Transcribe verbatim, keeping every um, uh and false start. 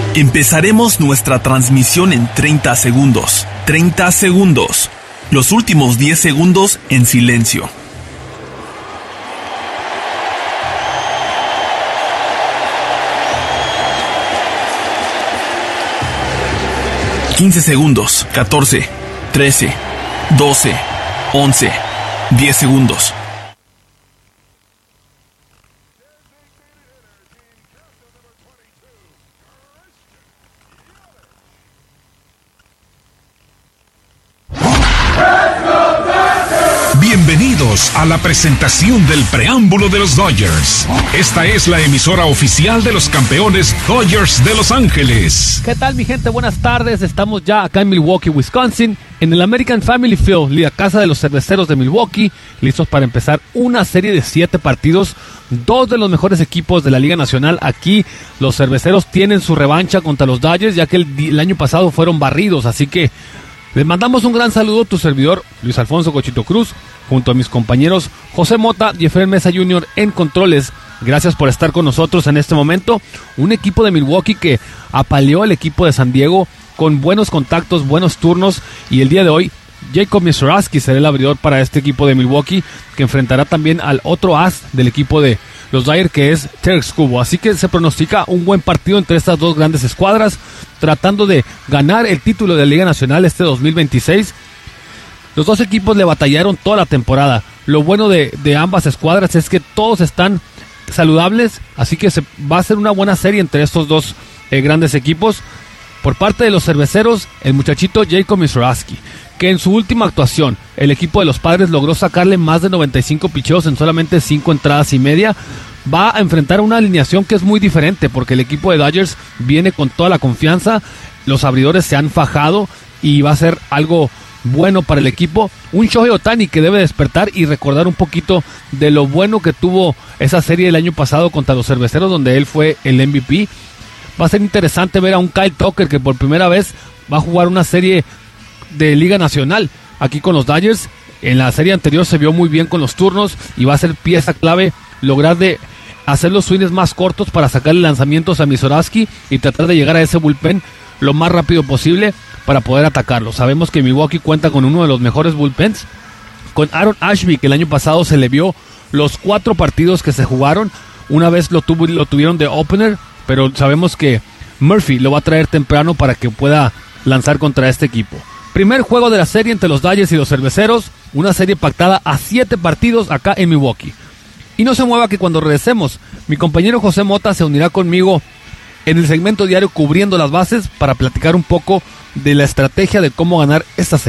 Empezaremos nuestra transmisión en treinta segundos. treinta segundos. Los últimos diez segundos en silencio. quince segundos. catorce, trece, doce, once, diez segundos. Bienvenidos a la presentación del preámbulo de los Dodgers. Esta es la emisora oficial de los campeones Dodgers de Los Ángeles. ¿Qué tal, mi gente? Buenas tardes. Estamos ya acá en Milwaukee, Wisconsin, en el American Family Field, la casa de los cerveceros de Milwaukee, listos para empezar una serie de siete partidos. Dos de los mejores equipos de la Liga Nacional. Aquí los cerveceros tienen su revancha contra los Dodgers, ya que el, el año pasado fueron barridos, así que les mandamos un gran saludo a tu servidor, Luis Alfonso Cochito Cruz, junto a mis compañeros José Mota y Efraín Mesa junior en controles. Gracias por estar con nosotros en este momento. Un equipo de Milwaukee que apaleó al equipo de San Diego con buenos contactos, buenos turnos, y el día de hoy Jacob Misiorowski será el abridor para este equipo de Milwaukee, que enfrentará también al otro as del equipo de los Dodgers, que es Tarik Skubal. Así que se pronostica un buen partido entre estas dos grandes escuadras, tratando de ganar el título de la Liga Nacional este dos mil veintiséis. Los dos equipos le batallaron toda la temporada. Lo bueno de, de ambas escuadras es que todos están saludables, así que se, va a ser una buena serie entre estos dos eh, grandes equipos. Por parte de los cerveceros, el muchachito Jacob Misiorowski, que en su última actuación el equipo de los Padres logró sacarle más de noventa y cinco picheos en solamente cinco entradas y media, va a enfrentar una alineación que es muy diferente, porque el equipo de Dodgers viene con toda la confianza, los abridores se han fajado y va a ser algo bueno para el equipo. Un Shohei Ohtani que debe despertar y recordar un poquito de lo bueno que tuvo esa serie el año pasado contra los cerveceros, donde él fue el M V P. Va a ser interesante ver a un Kyle Tucker que por primera vez va a jugar una serie de Liga Nacional aquí con los Dodgers. En la serie anterior se vio muy bien con los turnos y va a ser pieza clave lograr de hacer los swings más cortos para sacarle lanzamientos a Misiorowski y tratar de llegar a ese bullpen lo más rápido posible para poder atacarlo. Sabemos que Milwaukee cuenta con uno de los mejores bullpens, con Aaron Ashby, que el año pasado se le vio los cuatro partidos que se jugaron. Una vez lo, tuvo, lo tuvieron de opener, pero sabemos que Murphy lo va a traer temprano para que pueda lanzar contra este equipo. Primer juego de la serie entre los Dodgers y los cerveceros, una serie pactada a siete partidos acá en Milwaukee. Y no se mueva, que cuando regresemos, mi compañero José Mota se unirá conmigo en el segmento diario Cubriendo las Bases para platicar un poco de la estrategia de cómo ganar esta serie.